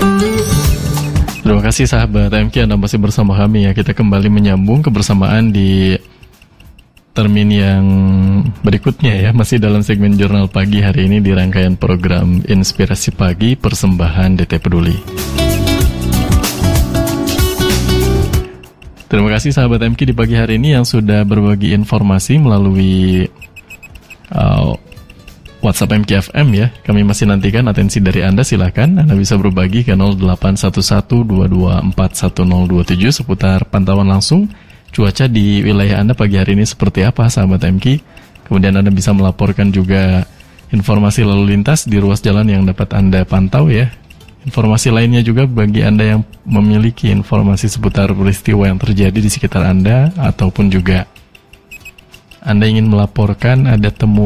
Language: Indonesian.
Terima kasih sahabat MK, Anda masih bersama kami ya. Kita kembali menyambung kebersamaan di termin yang berikutnya ya. Masih dalam segmen Jurnal Pagi hari ini di rangkaian program Inspirasi Pagi Persembahan DT Peduli. Terima kasih sahabat MK di pagi hari ini yang sudah berbagi informasi melalui WhatsApp MKFM ya. Kami masih nantikan atensi dari Anda, silakan Anda bisa berbagi ke 081122411027 seputar pantauan langsung cuaca di wilayah Anda pagi hari ini seperti apa sahabat MK. Kemudian Anda bisa melaporkan juga informasi lalu lintas di ruas jalan yang dapat Anda pantau ya. Informasi lainnya juga bagi Anda yang memiliki informasi seputar peristiwa yang terjadi di sekitar Anda, ataupun juga Anda ingin melaporkan ada temuan